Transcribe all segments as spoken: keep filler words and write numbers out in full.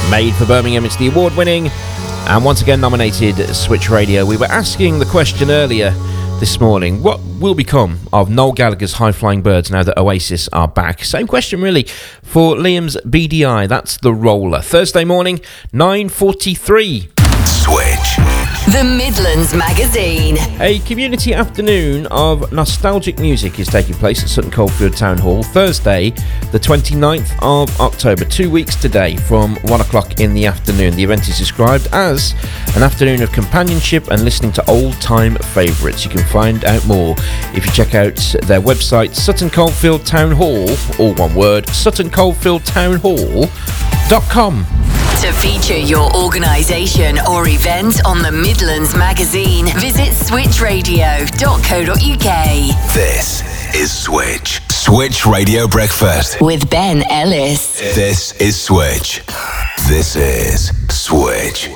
Made for Birmingham. It's the award-winning and once again nominated Switch Radio. We were asking the question earlier this morning, what will become of Noel Gallagher's High Flying Birds now that Oasis are back? Same question really for Liam's B D I. That's The Roller. Thursday morning, nine forty-three. Switch. The Midlands Magazine. A community afternoon of nostalgic music is taking place at Sutton Coldfield Town Hall Thursday, the twenty-ninth of October, two weeks today from one o'clock in the afternoon. The event is described as an afternoon of companionship and listening to old-time favourites. You can find out more if you check out their website, Sutton Coldfield Town Hall, all one word, sutton coldfield town hall dot com. To feature your organisation or event on the Midlands Magazine, visit switch radio dot co dot uk. This is Switch. Switch Radio Breakfast. With Ben Ellis. This is Switch. This is Switch.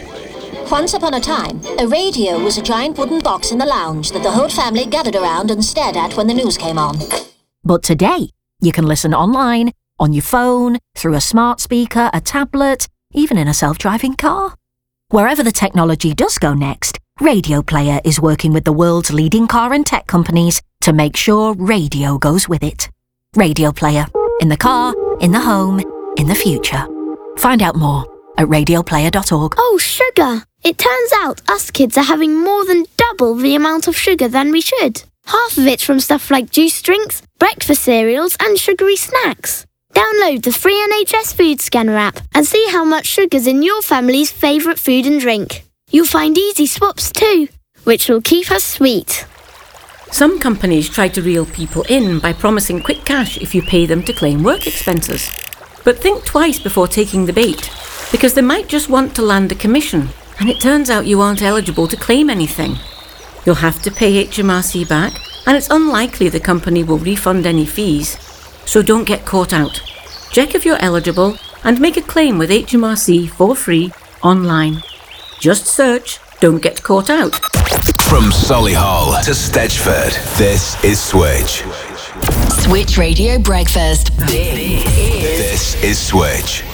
Once upon a time, a radio was a giant wooden box in the lounge that the whole family gathered around and stared at when the news came on. But today, you can listen online, on your phone, through a smart speaker, a tablet, even in a self-driving car. Wherever the technology does go next, Radio Player is working with the world's leading car and tech companies to make sure radio goes with it. Radio Player. In the car, in the home, in the future. Find out more at radio player dot org. Oh, sugar! It turns out us kids are having more than double the amount of sugar than we should. Half of it's from stuff like juice drinks, breakfast cereals and sugary snacks. Download the free N H S Food Scanner app and see how much sugar's in your family's favourite food and drink. You'll find easy swaps too, which will keep us sweet. Some companies try to reel people in by promising quick cash if you pay them to claim work expenses. But think twice before taking the bait, because they might just want to land a commission, and it turns out you aren't eligible to claim anything. You'll have to pay H M R C back, and it's unlikely the company will refund any fees. So don't get caught out. Check if you're eligible and make a claim with H M R C for free online. Just search Don't Get Caught Out. From Solihull to Stechford, this is Switch. Switch Radio Breakfast. This is This is Switch.